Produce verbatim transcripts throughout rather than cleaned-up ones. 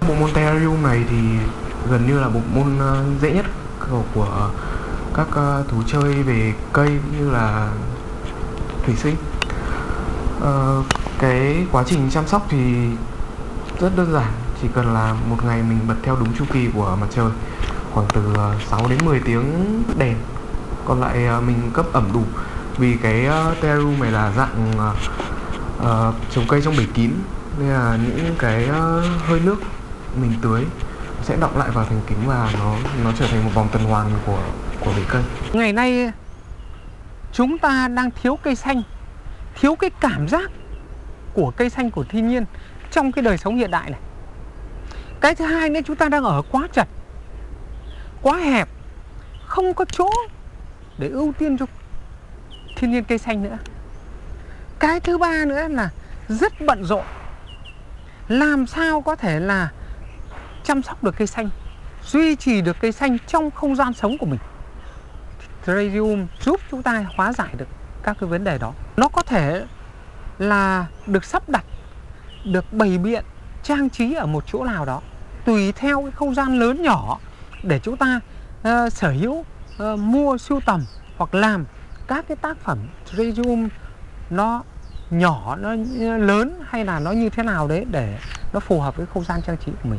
Bộ môn terrarium này thì gần như là bộ môn dễ nhất của, của các thú chơi về cây như là thủy sinh. Ờ, cái quá trình chăm sóc thì rất đơn giản, chỉ cần là một ngày mình bật theo đúng chu kỳ của mặt trời, khoảng từ sáu đến mười tiếng đèn, còn lại mình cấp ẩm đủ. Vì cái terrarium này là dạng uh, trồng cây trong bể kín, nên là những cái uh, hơi nước mình tưới sẽ đọng lại vào thành kính và nó nó trở thành một vòng tuần hoàn của của bể cây. Ngày nay chúng ta đang thiếu cây xanh, thiếu cái cảm giác của cây xanh của thiên nhiên trong cái đời sống hiện đại này. Cái thứ hai nữa, chúng ta đang ở quá chật, quá hẹp, không có chỗ để ưu tiên cho thiên nhiên cây xanh nữa. Cái thứ ba nữa là rất bận rộn, làm sao có thể là chăm sóc được cây xanh, duy trì được cây xanh trong không gian sống của mình. Terrarium giúp chúng ta hóa giải được các cái vấn đề đó. Nó có thể là được sắp đặt, được bày biện, trang trí ở một chỗ nào đó, tùy theo cái không gian lớn nhỏ để chúng ta uh, sở hữu, uh, mua, sưu tầm hoặc làm các cái tác phẩm terrarium nó nhỏ, nó lớn hay là nó như thế nào đấy để nó phù hợp với không gian trang trí của mình.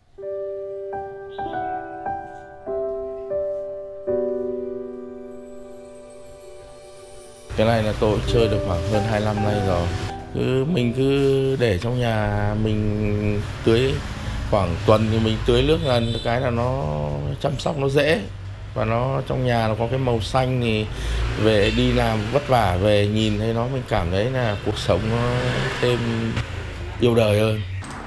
Cái này là tôi chơi được khoảng hơn hai năm nay rồi. Cứ mình cứ để trong nhà mình tưới, khoảng tuần thì mình tưới nước lần cái là nó chăm sóc nó dễ, và nó trong nhà nó có cái màu xanh, thì về đi làm vất vả về nhìn thấy nó mình cảm thấy là cuộc sống nó thêm yêu đời hơn.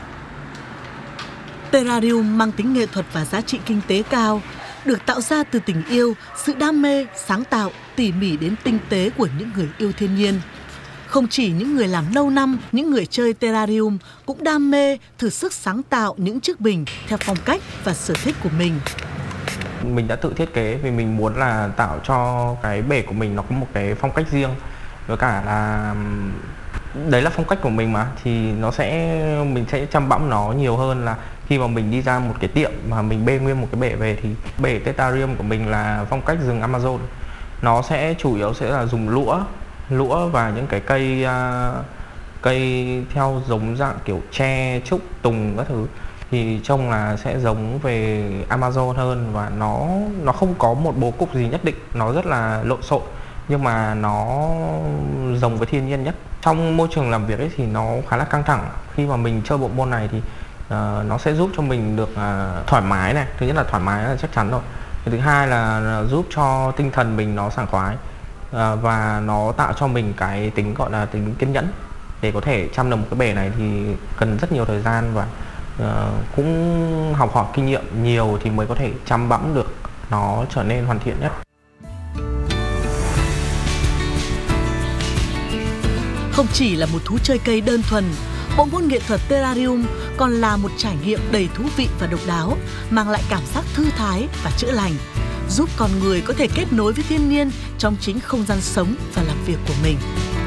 Terrarium mang tính nghệ thuật và giá trị kinh tế cao, được tạo ra từ tình yêu, sự đam mê, sáng tạo, tỉ mỉ đến tinh tế của những người yêu thiên nhiên. Không chỉ những người làm lâu năm, những người chơi terrarium cũng đam mê, thử sức sáng tạo những chiếc bình theo phong cách và sở thích của mình. Mình đã tự thiết kế vì mình muốn là tạo cho cái bể của mình nó có một cái phong cách riêng, với cả là đấy là phong cách của mình mà, thì nó sẽ mình sẽ chăm bẵm nó nhiều hơn là khi mà mình đi ra một cái tiệm mà mình bê nguyên một cái bể về. Thì bể terrarium của mình là phong cách rừng Amazon, nó sẽ chủ yếu sẽ là dùng lũa lũa và những cái cây uh, cây theo giống dạng kiểu tre, trúc, tùng các thứ, thì trông là sẽ giống về Amazon hơn, và nó nó không có một bố cục gì nhất định, nó rất là lộn xộn nhưng mà nó giống với thiên nhiên nhất. Trong môi trường làm việc ấy thì nó khá là căng thẳng. Khi mà mình chơi bộ môn này thì uh, nó sẽ giúp cho mình được uh, thoải mái này. Thứ nhất là thoải mái là chắc chắn rồi. Thứ hai là, là giúp cho tinh thần mình nó sảng khoái, uh, và nó tạo cho mình cái tính gọi là tính kiên nhẫn. Để có thể chăm được một cái bể này thì cần rất nhiều thời gian, và uh, cũng học hỏi kinh nghiệm nhiều thì mới có thể chăm bẵm được nó trở nên hoàn thiện nhất. Không chỉ là một thú chơi cây đơn thuần, bộ môn nghệ thuật terrarium còn là một trải nghiệm đầy thú vị và độc đáo, mang lại cảm giác thư thái và chữa lành, giúp con người có thể kết nối với thiên nhiên trong chính không gian sống và làm việc của mình.